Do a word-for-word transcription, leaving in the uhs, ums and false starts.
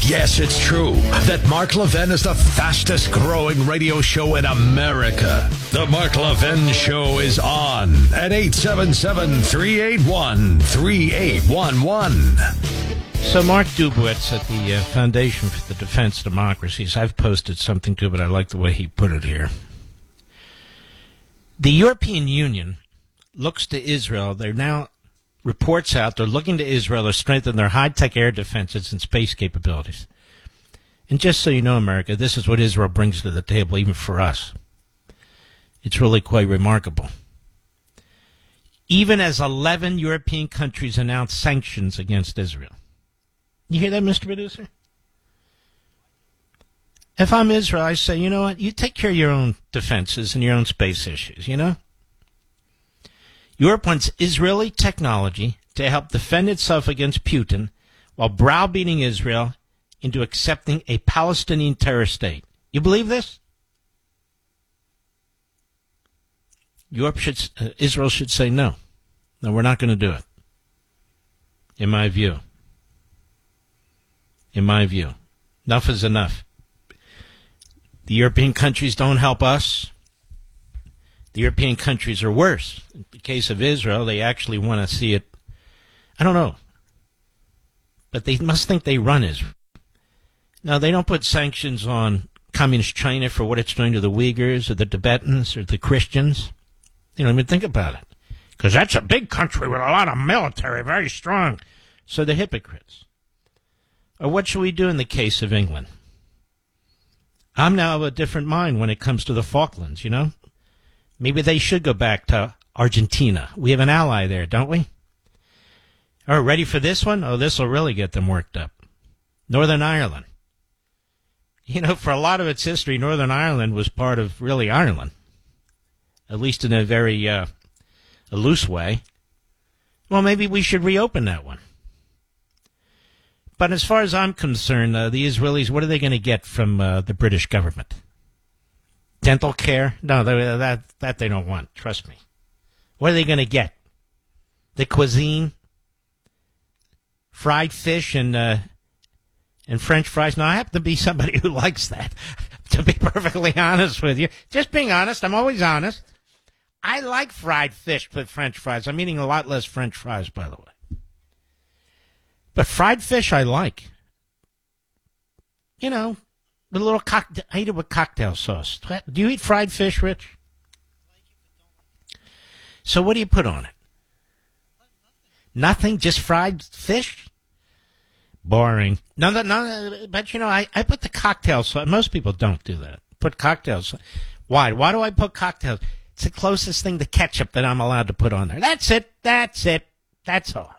Yes, it's true that Mark Levin is the fastest growing radio show in America. The Mark Levin Show is on at eight seven seven, three eight one, three eight one one. So Mark Dubowitz at the uh, Foundation for the Defense of Democracies, I've posted something to, but I like the way he put it here. The European Union looks to Israel. They're now reports out they're looking to Israel to strengthen their high-tech air defenses and space capabilities. And just so you know, America, this is what Israel brings to the table, even for us. It's really quite remarkable. Even as eleven European countries announce sanctions against Israel. You hear that, Mister Producer? If I'm Israel, I say, you know what, you take care of your own defenses and your own space issues, you know? Europe wants Israeli technology to help defend itself against Putin while browbeating Israel into accepting a Palestinian terrorist state. You believe this? Europe should, uh, Israel should say no. No, we're not going to do it. In my view. In my view. Enough is enough. The European countries don't help us. The European countries are worse. In the case of Israel, they actually want to see it. I don't know. But they must think they run Israel. Now, they don't put sanctions on communist China for what it's doing to the Uyghurs or the Tibetans or the Christians. They don't even think about it. Because that's a big country with a lot of military, very strong. So they're hypocrites. Or what should we do in the case of England? I'm now of a different mind when it comes to the Falklands, you know? Maybe they should go back to Argentina. We have an ally there, don't we? All right, ready for this one? Oh, this will really get them worked up. Northern Ireland. You know, for a lot of its history, Northern Ireland was part of, really, Ireland. At least in a very uh, a loose way. Well, maybe we should reopen that one. But as far as I'm concerned, uh, the Israelis, what are they going to get from uh, the British government? Dental care? No, they, that that they don't want. Trust me. What are they going to get? The cuisine, fried fish, and uh, and French fries. Now, I happen to be somebody who likes that. To be perfectly honest with you, just being honest. I'm always honest. I like fried fish with French fries. I'm eating a lot less French fries, by the way. But fried fish, I like. You know. With a little cocktail, I eat it with cocktail sauce. Do you eat fried fish, Rich? So what do you put on it? Nothing, just fried fish? Boring. No, no, no, but you know, I, I put the cocktail sauce. Most people don't do that. Put cocktail sauce. Why? Why do I put cocktails? It's the closest thing to ketchup that I'm allowed to put on there. That's it. That's it. That's all.